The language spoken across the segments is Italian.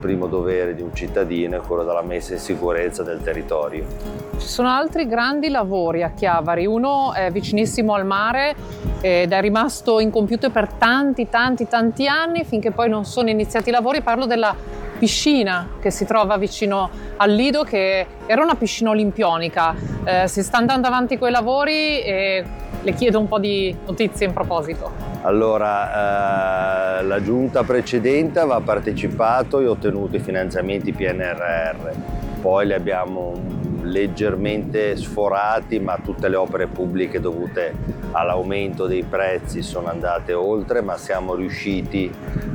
primo dovere di un cittadino è quello della messa in sicurezza del territorio. Ci sono altri grandi lavori a Chiavari, uno è vicinissimo al mare ed è rimasto incompiuto per tanti anni finché poi non sono iniziati i lavori. Parlo della piscina che si trova vicino al Lido, che era una piscina olimpionica. Si sta andando avanti con i lavori e le chiedo un po' di notizie in proposito. Allora, la giunta precedente aveva partecipato e ottenuto i finanziamenti PNRR, poi li abbiamo leggermente sforati, ma tutte le opere pubbliche dovute all'aumento dei prezzi sono andate oltre, ma siamo riusciti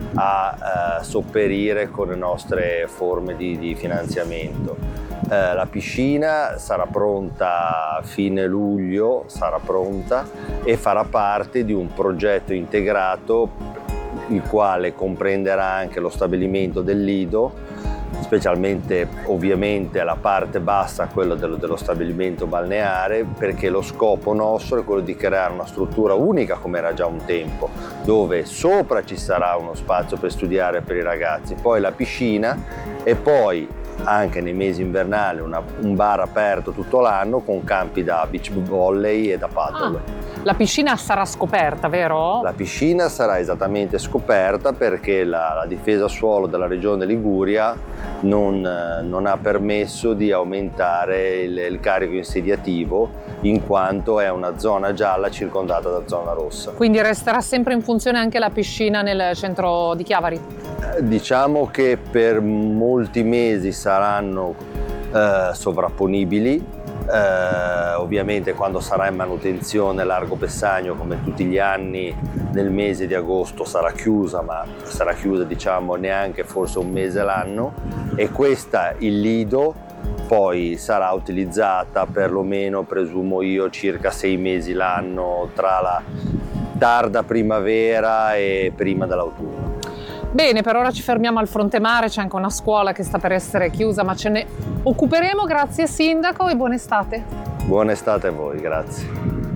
a sopperire con le nostre forme di finanziamento. La piscina sarà pronta a fine luglio, sarà pronta e farà parte di un progetto integrato il quale comprenderà anche lo stabilimento del Lido, specialmente ovviamente la parte bassa, quello dello stabilimento balneare, perché lo scopo nostro è quello di creare una struttura unica come era già un tempo, dove sopra ci sarà uno spazio per studiare per i ragazzi, poi la piscina e poi anche nei mesi invernali un bar aperto tutto l'anno con campi da beach volley e da paddle. La piscina sarà scoperta, vero? La piscina sarà esattamente scoperta perché la difesa suolo della regione Liguria non ha permesso di aumentare il carico insediativo, in quanto è una zona gialla circondata da zona rossa. Quindi resterà sempre in funzione anche la piscina nel centro di Chiavari? Diciamo che per molti mesi saranno sovrapponibili. Ovviamente quando sarà in manutenzione Largo Pessagno, come tutti gli anni, nel mese di agosto sarà chiusa, ma sarà chiusa diciamo neanche forse un mese l'anno, e questa, il Lido, poi sarà utilizzata perlomeno, presumo io, circa 6 mesi l'anno tra la tarda primavera e prima dell'autunno. Bene, per ora ci fermiamo al fronte mare, c'è anche una scuola che sta per essere chiusa, ma ce ne occuperemo. Grazie Sindaco e buona estate. Buona estate a voi, grazie.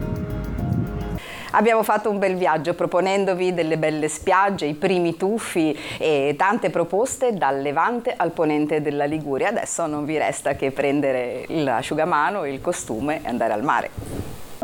Abbiamo fatto un bel viaggio proponendovi delle belle spiagge, i primi tuffi e tante proposte dal levante al ponente della Liguria. Adesso non vi resta che prendere l'asciugamano, il costume e andare al mare.